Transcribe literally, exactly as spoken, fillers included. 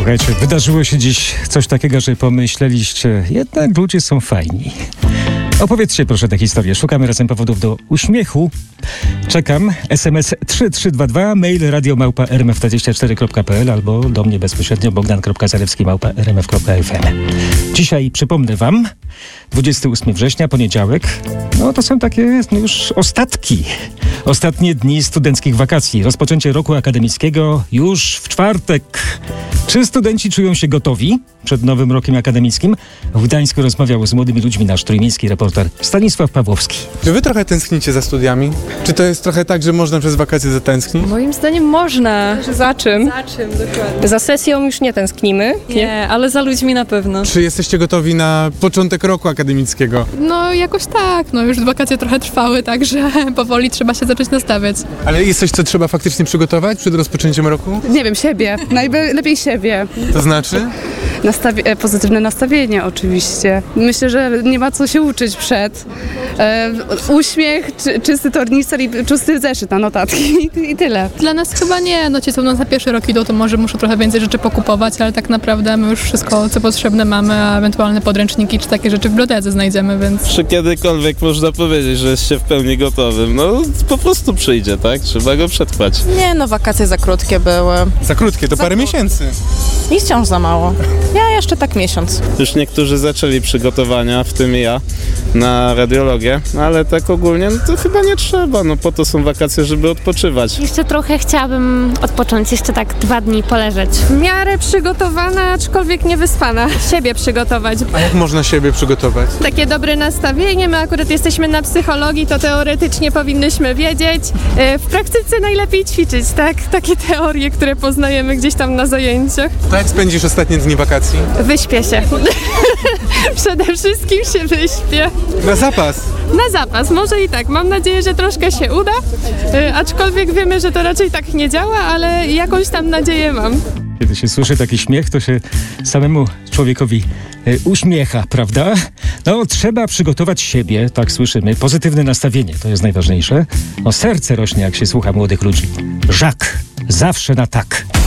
Słuchajcie, wydarzyło się dziś coś takiego, że pomyśleliście, jednak ludzie są fajni. Opowiedzcie proszę tę historię. Szukamy razem powodów do uśmiechu. Czekam. S M S trzy trzy dwa dwa, mail radio małpa r m f dwadzieścia cztery kropka p l albo do mnie bezpośrednio bogdan kropka zalewski małpa r m f kropka f m. Dzisiaj przypomnę wam, dwudziestego ósmego września, poniedziałek. No to są takie no już ostatki. Ostatnie dni studenckich wakacji. Rozpoczęcie roku akademickiego już w czwartek. Czy studenci czują się gotowi przed nowym rokiem akademickim? W Gdańsku rozmawiał z młodymi ludźmi nasz trójmiejski reporter Stanisław Pawłowski. Czy wy trochę tęsknicie za studiami? Czy to jest trochę tak, że można przez wakacje zatęsknić? Moim zdaniem można. Za czym? Za czym, dokładnie. Za sesją już nie tęsknimy. Nie, nie, ale za ludźmi na pewno. Czy jesteście gotowi na początek roku akademickiego? No jakoś tak, no już wakacje trochę trwały, także powoli trzeba się zacząć nastawiać. Ale jest coś, co trzeba faktycznie przygotować przed rozpoczęciem roku? Nie wiem, siebie. Najlepiej siebie. To znaczy? Nastawi- pozytywne nastawienie oczywiście. Myślę, że nie ma co się uczyć przed. E, uśmiech, czy, czysty tornister i czysty zeszyt na notatki i, i tyle. Dla nas chyba nie, no ci co na pierwszy rok idą, to może muszą trochę więcej rzeczy pokupować, ale tak naprawdę my już wszystko, co potrzebne mamy, a ewentualne podręczniki czy takie rzeczy w bibliotece znajdziemy, więc... Czy kiedykolwiek można powiedzieć, że jest się w pełni gotowym? No po prostu przyjdzie, tak? Trzeba go przetrwać. Nie, no wakacje za krótkie były. Za krótkie, to Za parę krótkie. miesięcy. I wciąż za mało. Ja jeszcze tak miesiąc. Już niektórzy zaczęli przygotowania, w tym ja, na radiologię, ale tak ogólnie no to chyba nie trzeba, no po to są wakacje, żeby odpoczywać. Jeszcze trochę chciałabym odpocząć, jeszcze tak dwa dni poleżeć. W miarę przygotowana, aczkolwiek niewyspana. Siebie przygotować. A jak można siebie przygotować? Takie dobre nastawienie, my akurat jesteśmy na psychologii, to teoretycznie powinnyśmy wiedzieć. E, W praktyce najlepiej ćwiczyć, tak? Takie teorie, które poznajemy gdzieś tam na zajęciach. To jak spędzisz ostatnie dni wakacji? Wyśpię się. Przede wszystkim się wyśpię. Na zapas. Na zapas, może i tak. Mam nadzieję, że troszkę się uda, e, aczkolwiek wiemy, że to raczej tak nie działa, ale jakąś tam nadzieję mam. Kiedy się słyszy taki śmiech, to się samemu człowiekowi e, uśmiecha, prawda? No, trzeba przygotować siebie, tak słyszymy. Pozytywne nastawienie, to jest najważniejsze. No, serce rośnie, jak się słucha młodych ludzi. Żak, zawsze na tak.